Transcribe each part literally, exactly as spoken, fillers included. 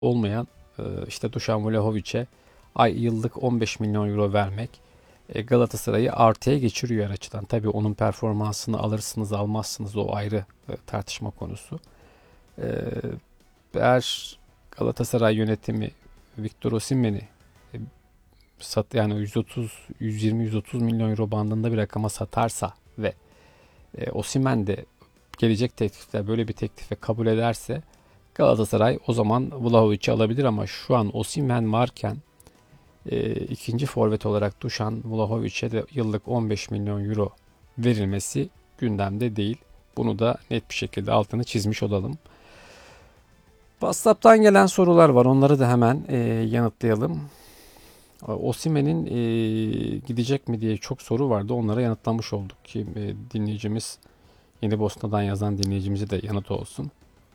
olmayan e, işte Dušan Vlahović'e ay yıllık on beş milyon euro vermek e, Galatasaray'ı artıya geçiriyor her açıdan. Tabii onun performansını alırsınız almazsınız, o ayrı e, tartışma konusu. E, Eğer Galatasaray yönetimi Victor Osimhen'i e, sat yani yüz otuz, yüz yirmi, yüz otuz milyon euro bandında bir rakama satarsa ve e, Osimhen de gelecek teklifler böyle bir teklife kabul ederse Galatasaray o zaman Vlahovic'i alabilir, ama şu an Osimhen varken e, ikinci forvet olarak Dušan Vlahović'e de yıllık on beş milyon euro verilmesi gündemde değil. Bunu da net bir şekilde altını çizmiş olalım. WhatsApp'tan gelen sorular var. Onları da hemen e, yanıtlayalım. Osimhen'in e, gidecek mi diye çok soru vardı. Onlara yanıtlamış olduk ki e, dinleyicimiz, Yeni Bosna'dan yazan dinleyicimize de yanıt olsun.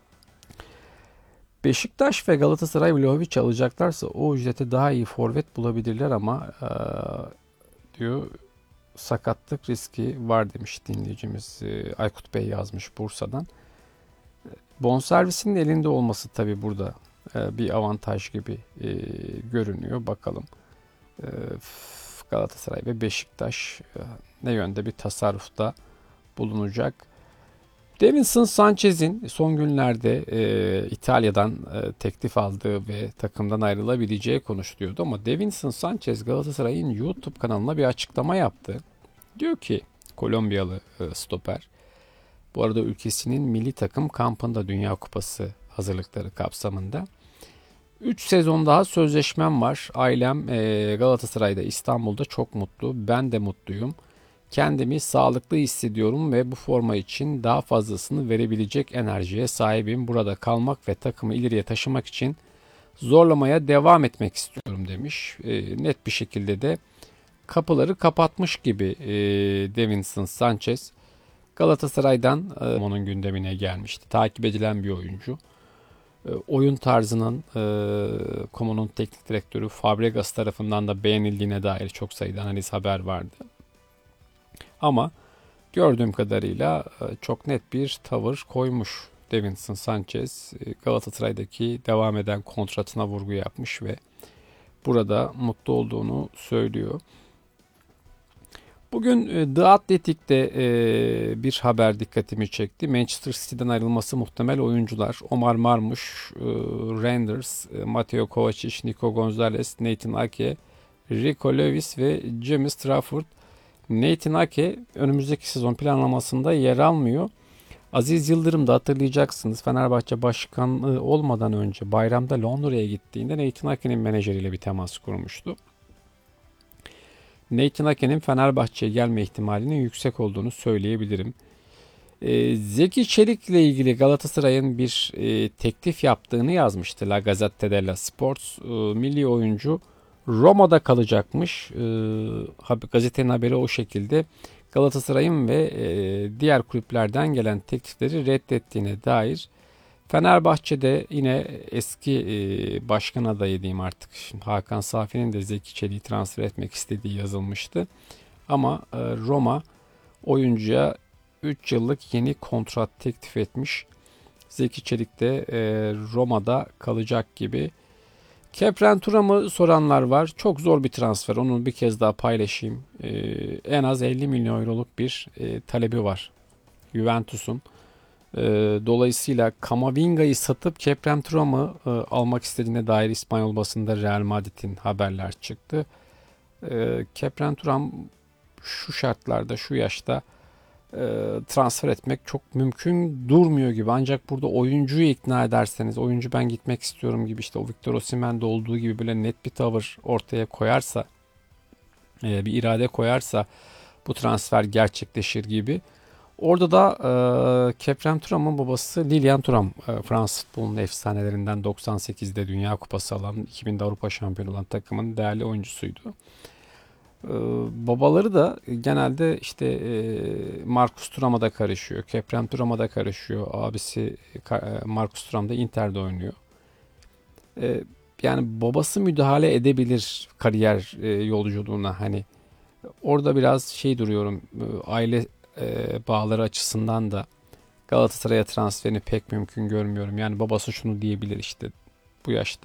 Beşiktaş ve Galatasaray Vlahović alacaklarsa o ücrete daha iyi forvet bulabilirler, ama e, diyor sakatlık riski var demiş dinleyicimiz. E, Aykut Bey yazmış Bursa'dan. Bonservisinin elinde olması tabii burada e, bir avantaj gibi e, görünüyor. Bakalım e, Galatasaray ve Beşiktaş e, ne yönde bir tasarrufta bulunacak. Davinson Sanchez'in son günlerde e, İtalya'dan e, teklif aldığı ve takımdan ayrılabileceği konuşuluyordu, ama Davinson Sanchez Galatasaray'ın YouTube kanalına bir açıklama yaptı. Diyor ki Kolombiyalı e, stoper, bu arada ülkesinin milli takım kampında Dünya Kupası hazırlıkları kapsamında. üç sezon daha sözleşmem var. Ailem e, Galatasaray'da, İstanbul'da çok mutlu. Ben de mutluyum. Kendimi sağlıklı hissediyorum ve bu forma için daha fazlasını verebilecek enerjiye sahibim. Burada kalmak ve takımı ileriye taşımak için zorlamaya devam etmek istiyorum demiş. E, net bir şekilde de kapıları kapatmış gibi e, Davinson Sanchez. Galatasaray'dan e, onun gündemine gelmişti. Takip edilen bir oyuncu. E, oyun tarzının e, Como'nun teknik direktörü Fabregas tarafından da beğenildiğine dair çok sayıda analiz haber vardı. Ama gördüğüm kadarıyla e, çok net bir tavır koymuş Davinson Sanchez. E, Galatasaray'daki devam eden kontratına vurgu yapmış ve burada mutlu olduğunu söylüyor. Bugün e, The Athletic'te e, bir haber dikkatimi çekti. Manchester City'den ayrılması muhtemel oyuncular: Omar Marmuş, e, Reinders, e, Mateo Kovacic, Nico Gonzalez, Nathan Ake, Rico Lewis ve James Trafford. Nathan Ake önümüzdeki sezon planlamasında yer almıyor. Aziz Yıldırım da hatırlayacaksınız, Fenerbahçe başkanlığı olmadan önce bayramda Londra'ya gittiğinde Nathan Ake'nin menajeriyle bir temas kurmuştu. Nathan Ake'nin Fenerbahçe'ye gelme ihtimalinin yüksek olduğunu söyleyebilirim. Ee, Zeki Çelik'le ilgili Galatasaray'ın bir e, teklif yaptığını yazmıştı La Gazzetta dello Sport. E, milli oyuncu Roma'da kalacakmış. E, gazetenin haberi o şekilde. Galatasaray'ın ve e, diğer kulüplerden gelen teklifleri reddettiğine dair. Fenerbahçe'de yine eski e, başkan adayı diyeyim artık, şimdi Hakan Safi'nin de Zeki Çelik'i transfer etmek istediği yazılmıştı. Ama e, Roma oyuncuya üç yıllık yeni kontrat teklif etmiş. Zeki Çelik de e, Roma'da kalacak gibi. Kepren Thuram'ı soranlar var. Çok zor bir transfer. Onu bir kez daha paylaşayım. E, en az elli milyon euroluk bir e, talebi var Juventus'un. Dolayısıyla Kamavinga'yı satıp Kepren Thuram'ı e, almak istediğine dair İspanyol basında Real Madrid'in haberler çıktı. E, Kepren Thuram şu şartlarda, şu yaşta e, transfer etmek çok mümkün durmuyor gibi. Ancak burada oyuncuyu ikna ederseniz, oyuncu ben gitmek istiyorum gibi, işte o Victor Osimhen'de olduğu gibi böyle net bir tavır ortaya koyarsa, e, bir irade koyarsa bu transfer gerçekleşir gibi. Orada da e, Kepren Thuram'ın babası Lilian Thuram, e, Fransız futbolunun efsanelerinden, doksan sekizde Dünya Kupası alan, iki binde Avrupa şampiyonu olan takımın değerli oyuncusuydu. E, babaları da genelde işte e, Marcus Thuram'a da karışıyor, Kepren Thuram'a da karışıyor. Abisi e, Marcus Thuram da Inter'de oynuyor. E, yani babası müdahale edebilir kariyer e, yolculuğuna. Hani orada biraz şey duruyorum, e, aile e, bağları açısından da Galatasaray'a transferini pek mümkün görmüyorum. Yani babası şunu diyebilir, işte bu yaşta.